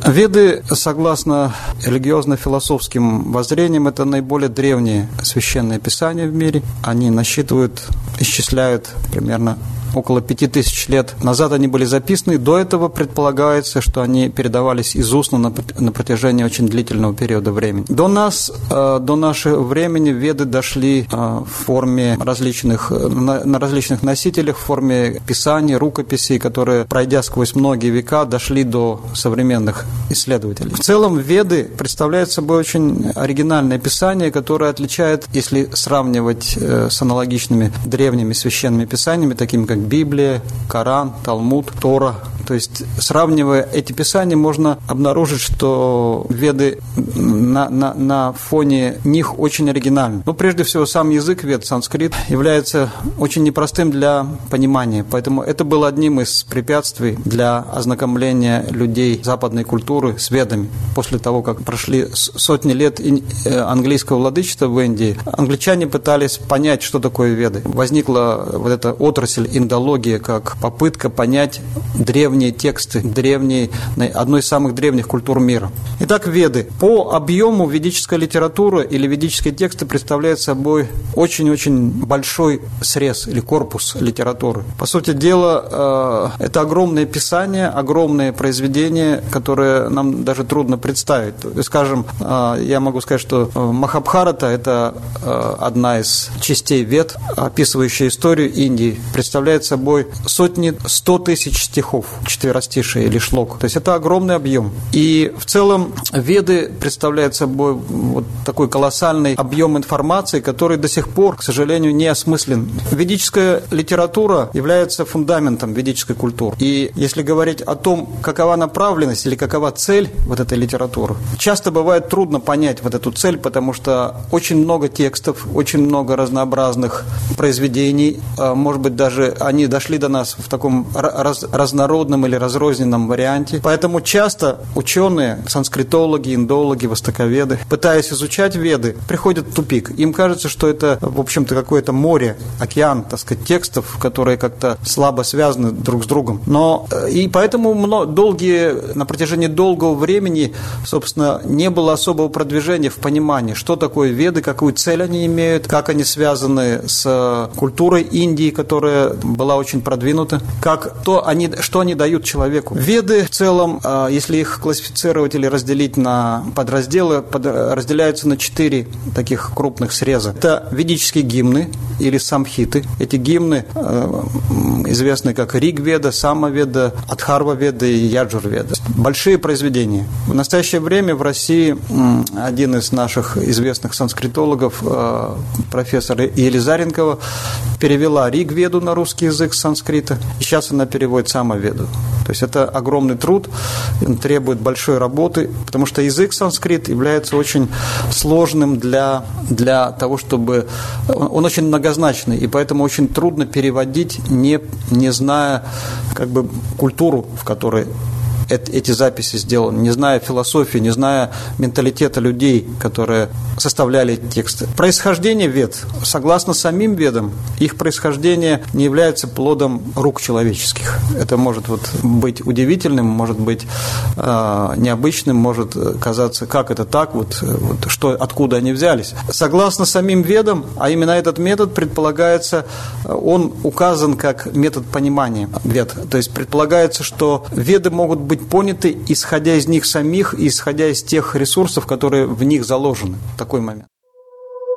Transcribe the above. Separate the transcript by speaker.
Speaker 1: Веды, согласно религиозно-философским воззрениям, это наиболее древние священные писания в мире. Они исчисляют примерно около 5000 лет назад они были записаны. До этого предполагается, что они передавались из устно на протяжении очень длительного периода времени. До нашего времени Веды дошли в форме на различных носителях, в форме писаний, рукописей, которые, пройдя сквозь многие века, дошли до современных исследователей. В целом Веды представляют собой очень оригинальное писание, которое отличает, если сравнивать с аналогичными древними священными писаниями, такими как Библия, Коран, Талмуд, Тора. То есть, сравнивая эти писания, можно обнаружить, что Веды на фоне них очень оригинальны. Но прежде всего, сам язык Вед, санскрит, является очень непростым для понимания. Поэтому это было одним из препятствий для ознакомления людей западной культуры с Ведами. После того, как прошли сотни лет английского владычества в Индии, англичане пытались понять, что такое Веды. Возникла вот эта отрасль индология, как попытка понять древние тексты, одной из самых древних культур мира. Итак, Веды. По объему ведическая литература или ведические тексты представляют собой очень-очень большой срез или корпус литературы. По сути дела, это огромные писания, огромные произведения, которые нам даже трудно представить. Скажем, я могу сказать, что Махабхарата – это одна из частей Вед, описывающая историю Индии, представляет собой 100 тысяч стихов, четверостишие или шлок. То есть это огромный объем. И в целом Веды представляют собой вот такой колоссальный объем информации, который до сих пор, к сожалению, не осмыслен. Ведическая литература является фундаментом ведической культуры. И если говорить о том, какова направленность или какова цель вот этой литературы, часто бывает трудно понять вот эту цель, потому что очень много текстов, очень много разнообразных произведений, может быть, даже они дошли до нас в таком разнородном или разрозненном варианте. Поэтому часто ученые, санскритологи, индологи, востоковеды, пытаясь изучать Веды, приходят в тупик. Им кажется, что это, в общем-то, какое-то море, океан, так сказать, текстов, которые как-то слабо связаны друг с другом. И поэтому на протяжении долгого времени, собственно, не было особого продвижения в понимании, что такое Веды, какую цель они имеют, как они связаны с культурой Индии, которая была очень продвинута, что они дают человеку. Веды в целом, если их классифицировать или разделить на подразделы, разделяются на 4 таких крупных среза. Это ведические гимны или самхиты. Эти гимны известны как Риг-веда, Сама-веда, Адхарва-веда и Яджур-веда. Большие произведения. В настоящее время в России один из наших известных санскритологов, профессор Елизаренкова, перевела Риг-веду на русский язык с санскрита. И сейчас она переводит Сама-веду. То есть это огромный труд, он требует большой работы, потому что язык санскрит является очень сложным для того, чтобы... Он очень многозначный, и поэтому очень трудно переводить, не зная культуру, в которой эти записи сделаны, не зная философии, не зная менталитета людей, которые составляли эти тексты. Происхождение Вед, согласно самим Ведам, их происхождение не является плодом рук человеческих. Это может быть удивительным, может быть необычным, может казаться, как это так, откуда они взялись. Согласно самим Ведам, а именно этот метод предполагается, он указан как метод понимания Вед. То есть предполагается, что Веды могут быть поняты, исходя из них самих и исходя из тех ресурсов, которые в них заложены. Такой момент.